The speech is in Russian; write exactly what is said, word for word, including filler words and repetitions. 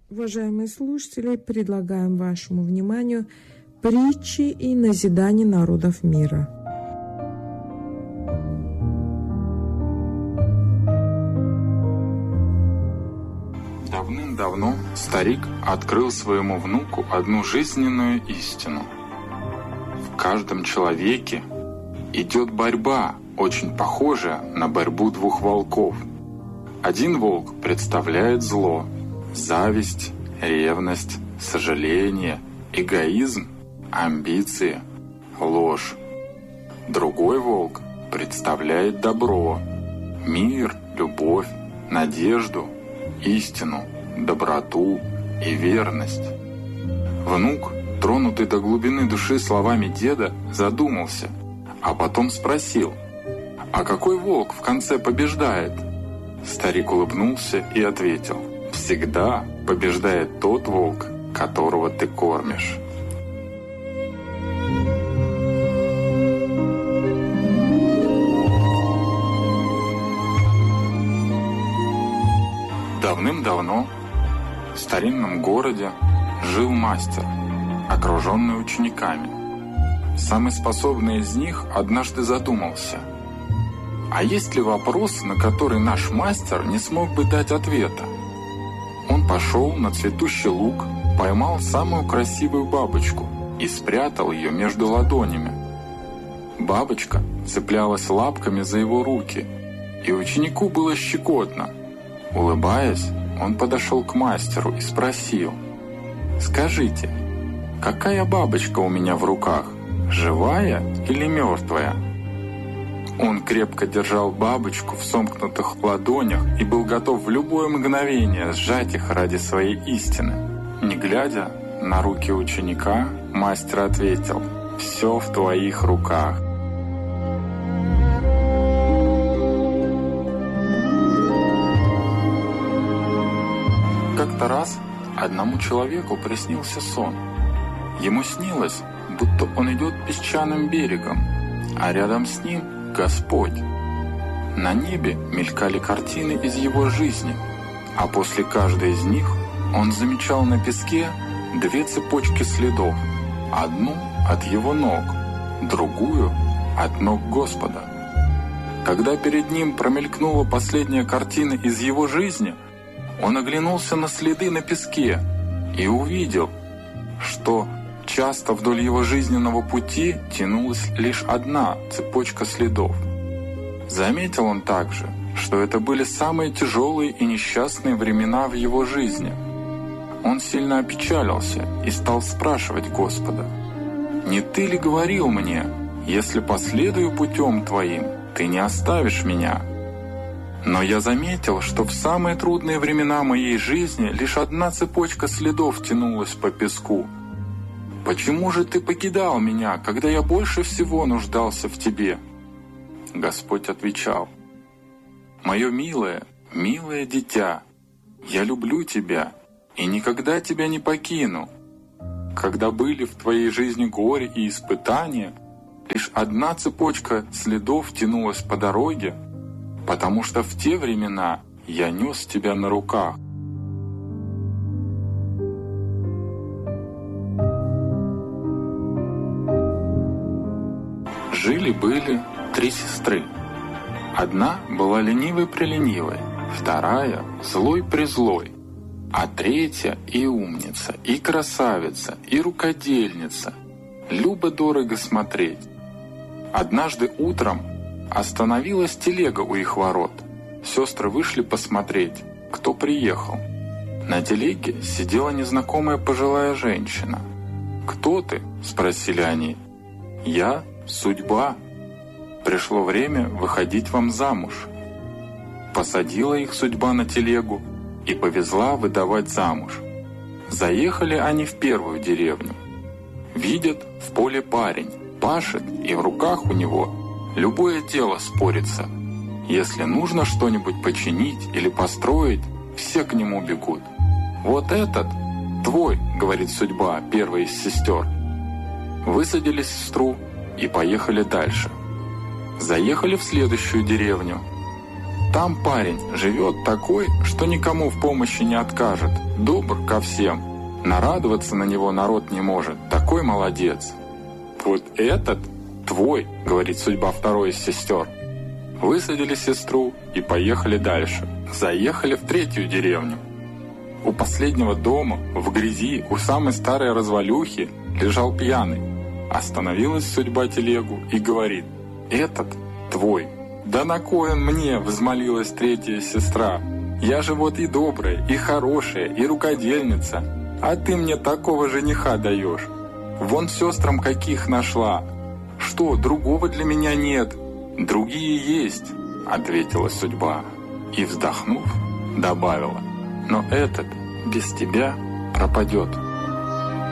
Уважаемые слушатели, предлагаем вашему вниманию притчи и назидания народов мира. Давным-давно старик открыл своему внуку одну жизненную истину. В каждом человеке идет борьба, очень похожая на борьбу двух волков. Один волк представляет зло, зависть, ревность, сожаление, эгоизм, амбиции, ложь. Другой волк представляет добро, мир, любовь, надежду, истину, доброту и верность. Внук, тронутый до глубины души словами деда, задумался, а потом спросил: «А какой волк в конце побеждает?» Старик улыбнулся и ответил: «Всегда побеждает тот волк, которого ты кормишь». Давным-давно в старинном городе жил мастер, окруженный учениками. Самый способный из них однажды задумался: а есть ли вопрос, на который наш мастер не смог бы дать ответа? Он пошел на цветущий луг, поймал самую красивую бабочку и спрятал ее между ладонями. Бабочка цеплялась лапками за его руки, и ученику было щекотно. Улыбаясь, он подошел к мастеру и спросил: «Скажите, какая бабочка у меня в руках, живая или мертвая?» Он крепко держал бабочку в сомкнутых ладонях и был готов в любое мгновение сжать их ради своей истины. Не глядя на руки ученика, мастер ответил: «Все в твоих руках». Как-то раз одному человеку приснился сон. Ему снилось, будто он идет песчаным берегом, а рядом с ним Господь. На небе мелькали картины из его жизни, а после каждой из них он замечал на песке две цепочки следов: одну от его ног, другую от ног Господа. Когда перед ним промелькнула последняя картина из его жизни, он оглянулся на следы на песке и увидел, что часто вдоль его жизненного пути тянулась лишь одна цепочка следов. Заметил он также, что это были самые тяжелые и несчастные времена в его жизни. Он сильно опечалился и стал спрашивать Господа: «Не ты ли говорил мне, если последую путем твоим, ты не оставишь меня? Но я заметил, что в самые трудные времена моей жизни лишь одна цепочка следов тянулась по песку. Почему же ты покидал меня, когда я больше всего нуждался в тебе?» Господь отвечал: «Мое милое, милое дитя, я люблю тебя и никогда тебя не покину. Когда были в твоей жизни горе и испытания, лишь одна цепочка следов тянулась по дороге, потому что в те времена я нес тебя на руках». Жили-были три сестры. Одна была ленивой-преленивой, вторая — злой-призлой, а третья — и умница, и красавица, и рукодельница. Любо-дорого смотреть. Однажды утром остановилась телега у их ворот. Сестры вышли посмотреть, кто приехал. На телеге сидела незнакомая пожилая женщина. «Кто ты?» — спросили они. «Я — судьба. Пришло время выходить вам замуж». Посадила их судьба на телегу и повезла выдавать замуж. Заехали они в первую деревню. Видят, в поле парень пашет, и в руках у него любое дело спорится. Если нужно что-нибудь починить или построить, все к нему бегут. «Вот этот твой», — говорит судьба, первая из сестер. Высадили сестру и поехали дальше. Заехали в следующую деревню. Там парень живет такой, что никому в помощи не откажет, добр ко всем. Нарадоваться на него народ не может, такой молодец. Вот этот твой, говорит судьба второй из сестер. Высадили сестру и поехали дальше. Заехали в третью деревню. У последнего дома, в грязи, у самой старой развалюхи, лежал пьяный. Остановилась судьба телегу и говорит: «Этот твой». «Да на кой он мне?» — взмолилась третья сестра. «Я же вот и добрая, и хорошая, и рукодельница, а ты мне такого жениха даешь. Вон сестрам каких нашла. Что, другого для меня нет?» «Другие есть», — ответила судьба. И, вздохнув, добавила: «Но этот без тебя пропадет».